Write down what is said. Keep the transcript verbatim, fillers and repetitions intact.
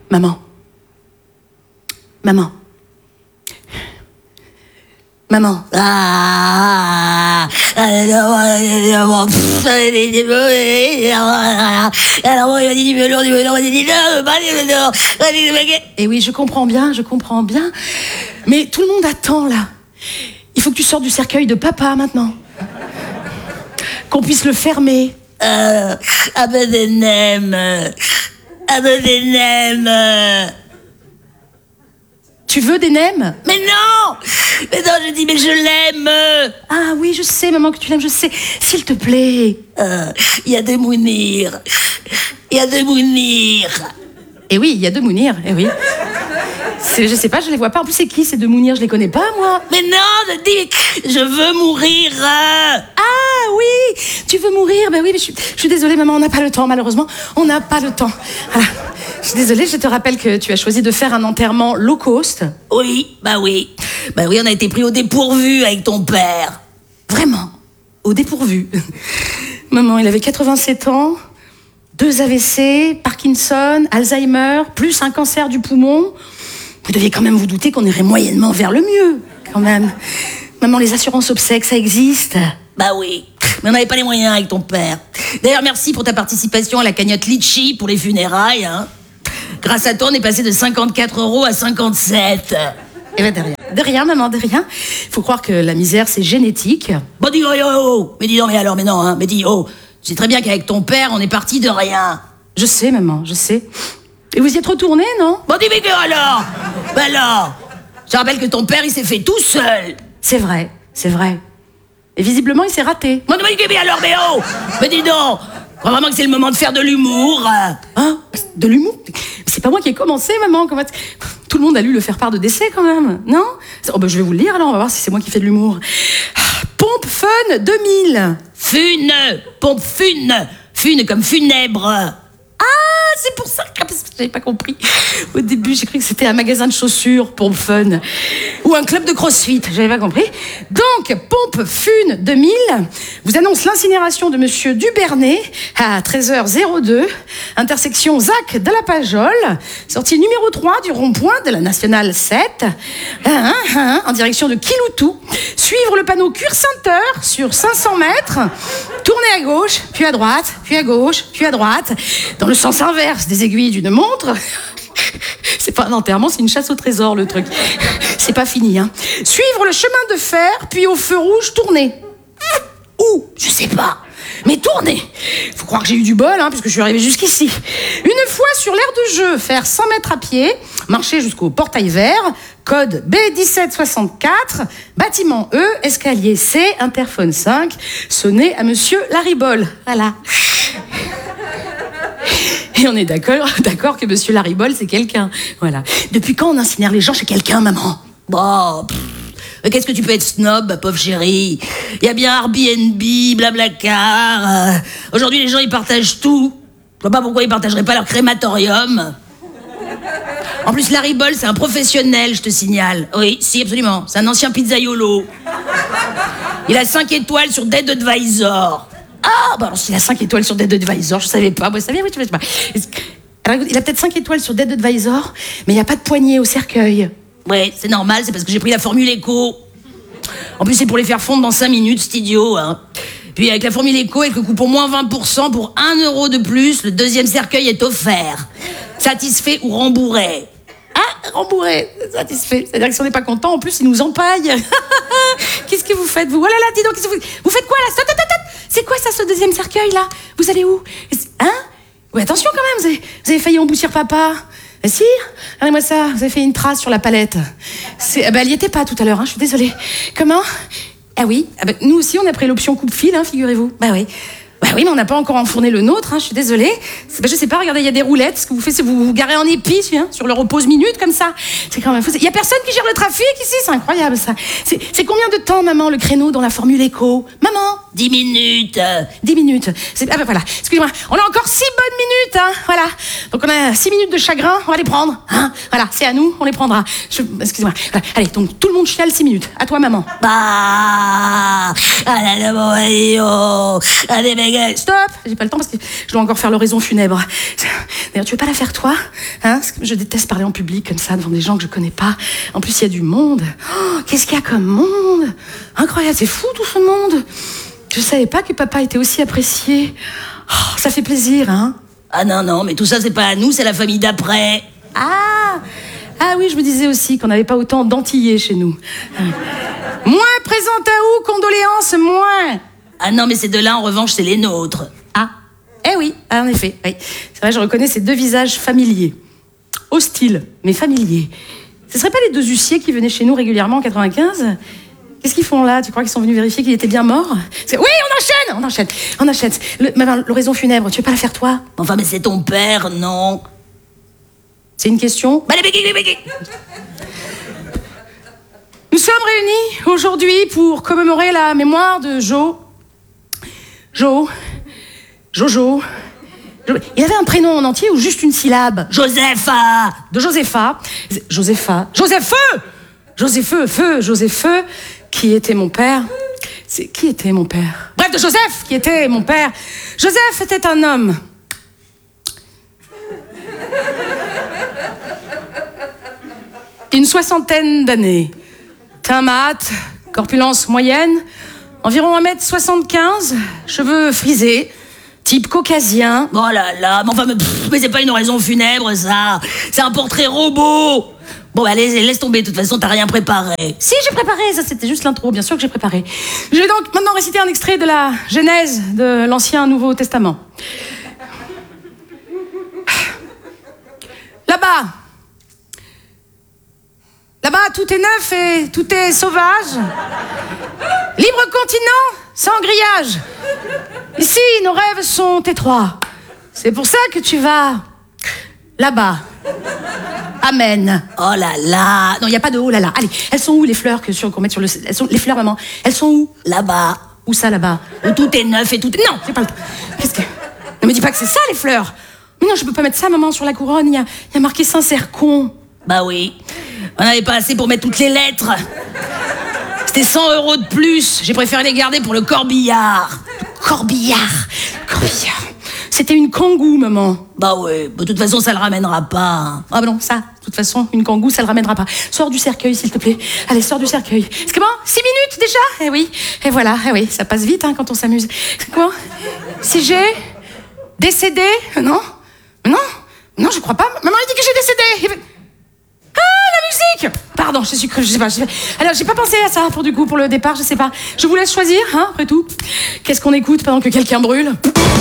Maman. Maman. Maman. Ah, Et oui, je comprends bien, je comprends bien. Mais tout le monde attend, là. Il faut que tu sortes du cercueil de papa, maintenant. Qu'on puisse le fermer. Euh, ah ben des nems. Ah ben des nems. Tu veux des nems? Mais non! Mais non, je dis, mais je l'aime! Ah oui, je sais, maman, que tu l'aimes, je sais. S'il te plaît. Il euh, y a des Mounir. Il y a des Mounir. Eh oui, il y a deux Mounir, eh oui. C'est, je sais pas, je les vois pas. En plus, c'est qui ces deux Mounir? Je les connais pas, moi. Mais non, je dis, je veux mourir. Ah oui, tu veux mourir? Ben oui, mais je suis, je suis désolée, maman, on n'a pas le temps, malheureusement. On n'a pas le temps. Voilà. Je suis désolée, je te rappelle que tu as choisi de faire un enterrement low cost. Oui, bah oui. Bah oui, on a été pris au dépourvu avec ton père. Vraiment, au dépourvu. Maman, il avait quatre-vingt-sept ans, deux A V C, Parkinson, Alzheimer, plus un cancer du poumon. Vous deviez quand même vous douter qu'on irait moyennement vers le mieux, quand même. Maman, les assurances obsèques, ça existe. Bah oui, mais on n'avait pas les moyens avec ton père. D'ailleurs, merci pour ta participation à la cagnotte Litchi pour les funérailles. Hein. Grâce à toi, on est passé de cinquante-quatre euros à cinquante-sept. Eh ben de rien. De rien, maman, de rien. Faut croire que la misère, c'est génétique. Bon, dis oh, oh, oh. Mais dis non, mais alors, mais non, hein. Mais dis oh. Tu sais très bien qu'avec ton père, on est parti de rien. Je sais, maman, je sais. Et vous y êtes retourné, non? Bon, dis mais que alors? Ben alors. Je rappelle que ton père, il s'est fait tout seul. C'est vrai, c'est vrai. Et visiblement, il s'est raté. Bon, mais, mais alors, mais oh. Mais dis donc. Je crois vraiment que c'est le moment de faire de l'humour. Hein? De l'humour? C'est pas moi qui ai commencé, maman. Comment... Tout le monde a lu le faire-part de décès, quand même. Non? Oh, ben, je vais vous le lire, alors. On va voir si c'est moi qui fais de l'humour. Pompe Fun deux mille. Fune. Pompe Fune. Fune comme funèbre. Ah, c'est pour ça que j'avais pas compris. Au début, j'ai cru que c'était un magasin de chaussures, Pompe Fun. Ou un club de crossfit, j'avais pas compris. Donc, Pompe Fun deux mille vous annonce l'incinération de monsieur Dubernay à treize heures deux, intersection Zac de la Pajole, sortie numéro trois du rond-point de la Nationale sept, hein, hein, en direction de Kiloutou. Suivre le panneau Cuire-Sainte-Heure sur cinq cents mètres, tourner à gauche, puis à droite, puis à gauche, puis à droite, dans le sens inverse des aiguilles d'une montre. C'est pas un enterrement, c'est une chasse au trésor, le truc. C'est pas fini, hein. Suivre le chemin de fer, puis au feu rouge, tourner. Où? Je sais pas. Mais tourner. Faut croire que j'ai eu du bol, hein, puisque je suis arrivée jusqu'ici. Une fois sur l'aire de jeu, faire cent mètres à pied, marcher jusqu'au portail vert, code B dix-sept soixante-quatre, bâtiment E, escalier C, interphone cinq, sonner à monsieur Laribol. Voilà. Et on est d'accord, d'accord que monsieur Laribol, c'est quelqu'un. Voilà. Depuis quand on incinère les gens chez quelqu'un, maman? Bon, pff, qu'est-ce que tu peux être snob, pauvre chérie? Il y a bien Airbnb, Blablacar. Euh, aujourd'hui, les gens, ils partagent tout. Je vois pas pourquoi ils partageraient pas leur crématorium. En plus, Laribol, c'est un professionnel, je te signale. Oui, si, absolument. C'est un ancien pizzaiolo. Il a cinq étoiles sur Dead Advisor. Ah, bah alors s'il a cinq étoiles sur Dead Advisor, je savais pas. Moi, je savais, oui, je sais pas. Alors, il a peut-être cinq étoiles sur Dead Advisor, mais il n'y a pas de poignée au cercueil. Ouais, c'est normal, c'est parce que j'ai pris la formule éco. En plus, c'est pour les faire fondre dans cinq minutes, c'est idiot, hein. Puis avec la formule éco, avec le coup pour moins vingt pour cent, pour un euro de plus, le deuxième cercueil est offert. Satisfait ou rembourré. Ah, rembourré, satisfait. C'est-à-dire que si on n'est pas content, en plus, il nous empaille. Qu'est-ce que vous faites, vous? Oh là là, dis donc, qu'est-ce que vous... vous faites quoi, là? Stop, stop, stop. C'est quoi, ça, ce deuxième cercueil, là? Vous allez où? Hein? Oui, attention, quand même, vous avez, vous avez failli emboutir papa. Ah, si? Regardez-moi ça, vous avez fait une trace sur la palette. C'est... Bah, elle y était pas tout à l'heure, hein, je suis désolée. Comment? Ah oui, ah bah, nous aussi, on a pris l'option coupe-fil, hein, figurez-vous. Bah oui. Bah oui, mais on n'a pas encore enfourné le nôtre, hein, je suis désolée. Bah, je sais pas, regardez, il y a des roulettes. Ce que vous faites, c'est vous vous garez en épi, hein, sur le repose minute, comme ça. C'est quand même fou. Il y a personne qui gère le trafic ici, c'est incroyable, ça. C'est, c'est combien de temps, maman, le créneau dans la formule éco? Maman? Dix minutes. Dix minutes. C'est... Ah bah voilà, excusez-moi. On a encore six bonnes minutes, hein, voilà. Donc on a six minutes de chagrin, on va les prendre, hein. Voilà, c'est à nous, on les prendra. Je... Excusez-moi. Voilà. Allez, donc tout le monde chiale six minutes. À toi, maman. Bah... Allez, allez, Stop! J'ai pas le temps parce que je dois encore faire l'oraison funèbre. D'ailleurs, tu veux pas la faire toi, hein? Parce que je déteste parler en public comme ça, devant des gens que je connais pas. En plus, il y a du monde. Oh, qu'est-ce qu'il y a comme monde? Incroyable, c'est fou tout ce monde. Je savais pas que papa était aussi apprécié. Oh, ça fait plaisir, hein? Ah non, non, mais tout ça, c'est pas à nous, c'est la famille d'après. Ah Ah oui, je me disais aussi qu'on n'avait pas autant d'antillais chez nous. Moins présente à où, condoléances, moins. Ah non, mais ces deux-là, en revanche, c'est les nôtres. Ah, eh oui, ah, en effet, oui. C'est vrai, je reconnais ces deux visages familiers. Hostiles, mais familiers. Ce seraient pas les deux huissiers qui venaient chez nous régulièrement en quatre-vingt-quinze? Qu'est-ce qu'ils font là? Tu crois qu'ils sont venus vérifier qu'il était bien mort? C'est... Oui, on enchaîne, on enchaîne, on enchaîne. Le, enfin, l'oraison funèbre, tu veux pas la faire toi? Enfin, mais c'est ton père, non? C'est une question? Bah, les béquilles, les béquilles. Nous sommes réunis aujourd'hui pour commémorer la mémoire de Jo. Jo. Jojo. Jo. Il avait un prénom en entier ou juste une syllabe? Josepha. De Josepha. Josepha. Josepheux. Josepheux, feu, Josepheux, qui était mon père. C'est qui était mon père? Bref, de Joseph, qui était mon père. Joseph était un homme. Une soixantaine d'années. Teint mat, corpulence moyenne, environ un mètre soixante-quinze, cheveux frisés, type caucasien. Oh là là, mais enfin, mais, pff, mais c'est pas une oraison funèbre, ça. C'est un portrait robot. Bon, bah, allez, laisse tomber, de toute façon, t'as rien préparé. Si, j'ai préparé, ça c'était juste l'intro, bien sûr que j'ai préparé. Je vais donc maintenant réciter un extrait de la Genèse de l'Ancien Nouveau Testament. Là-bas, là-bas, tout est neuf et tout est sauvage. Libre continent, sans grillage. Ici, nos rêves sont étroits. C'est pour ça que tu vas là-bas. Amen. Oh là là. Non, il n'y a pas de oh là là. Allez, elles sont où les fleurs que sur, qu'on met sur le... Elles sont, les fleurs, maman, elles sont où? Là-bas. Où ça, là-bas? Où tout est neuf et tout est... Non, c'est pas le... Qu'est-ce que... Ne me dis pas que c'est ça, les fleurs. Mais non, je peux pas mettre ça, maman, sur la couronne. Il y a, il y a marqué Saint-Cercon. Bah oui. On n'avait pas assez pour mettre toutes les lettres. C'était cent euros de plus. J'ai préféré les garder pour le corbillard. Le corbillard. Le corbillard. C'était une kangou, maman. Bah ouais, de toute façon, ça le ramènera pas. Ah bah non, ça, de toute façon, une kangou, ça le ramènera pas. Sors du cercueil, s'il te plaît. Allez, sors du cercueil. C'est comment? Six minutes déjà? Eh oui, et voilà, eh oui, ça passe vite hein, quand on s'amuse. C'est quoi? Si j'ai décédé? Non? Non? Non, je crois pas. Maman, elle dit que j'ai décédé. Ah, la musique! Pardon, je suis cru, je sais pas. Je sais pas. Alors, j'ai pas pensé à ça pour du coup, pour le départ, je sais pas. Je vous laisse choisir, hein, après tout. Qu'est-ce qu'on écoute pendant que quelqu'un brûle?